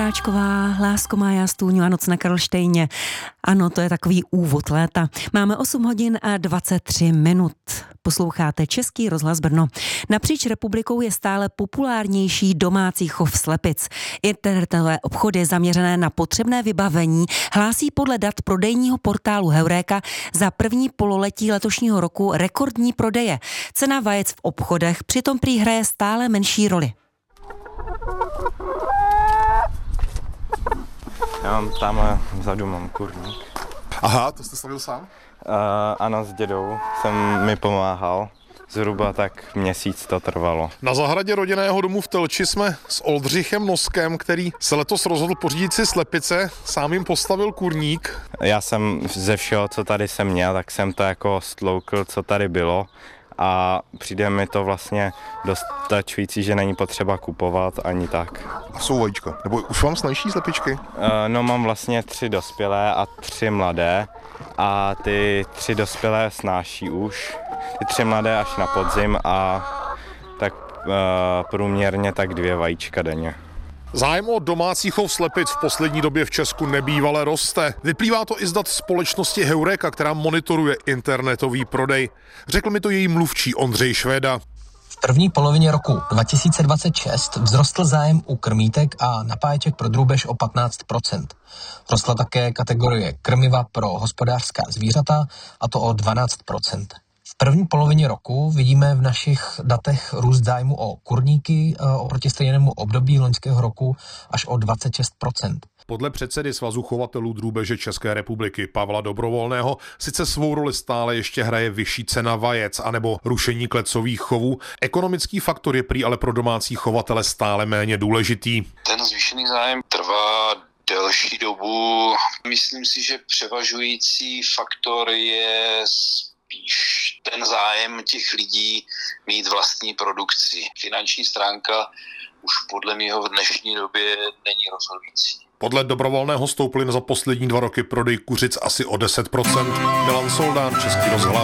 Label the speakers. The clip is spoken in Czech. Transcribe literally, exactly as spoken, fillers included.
Speaker 1: Ondráčková, Lásko má já stůňu a noc na Karlštejně. Ano, to je takový úvod léta. Máme osm hodin a dvacet tři minut. Posloucháte Český rozhlas Brno. Napříč republikou je stále populárnější domácí chov slepic. Internetové obchody zaměřené na potřebné vybavení hlásí podle dat prodejního portálu Heureka za první pololetí letošního roku rekordní prodeje. Cena vajec v obchodech přitom prý hraje stále menší roli.
Speaker 2: Já mám tam vzadu mám kurník.
Speaker 3: Aha, to jste stavil sám?
Speaker 2: Uh, ano, s dědou jsem mi pomáhal. Zhruba tak měsíc to trvalo.
Speaker 3: Na zahradě rodinného domu v Telči jsme s Oldřichem Noskem, který se letos rozhodl pořídit si slepice, sám jim postavil kurník.
Speaker 2: Já jsem ze všeho, co tady jsem měl, tak jsem to jako stloukl, co tady bylo. A přijde mi to vlastně dostačující, že není potřeba kupovat ani tak.
Speaker 3: A jsou vajíčka? Nebo už vám snaží slepičky?
Speaker 2: Uh, no mám vlastně tři dospělé a tři mladé. A ty tři dospělé snáší už. Ty tři mladé až na podzim a tak uh, průměrně tak dvě vajíčka denně.
Speaker 3: Zájem o domácí chov slepic v poslední době v Česku nebývale roste. Vyplývá to i z dat společnosti Heureka, která monitoruje internetový prodej. Řekl mi to její mluvčí Ondřej Švéda.
Speaker 4: V první polovině roku dva tisíce dvacet šest vzrostl zájem u krmítek a napáječek pro drůbež o patnáct procent. Rostla také kategorie krmiva pro hospodářská zvířata, a to o dvanáct procent. V první polovině roku vidíme v našich datech růst zájmu o kurníky oproti stejnému období loňského roku až o dvacet šest procent.
Speaker 3: Podle předsedy Svazu chovatelů drůbeže České republiky Pavla Dobrovolného sice svou roli stále ještě hraje vyšší cena vajec anebo rušení klecových chovů. Ekonomický faktor je prý ale pro domácí chovatele stále méně důležitý.
Speaker 5: Ten zvýšený zájem trvá delší dobu. Myslím si, že převažující faktor je spíš ten zájem těch lidí mít vlastní produkci. Finanční stránka už podle mého v dnešní době není rozhodující.
Speaker 3: Podle Dobrovolného stouply za poslední dva roky prodej kuřic asi o deset procent. Milan Soldán, Český rozhlas.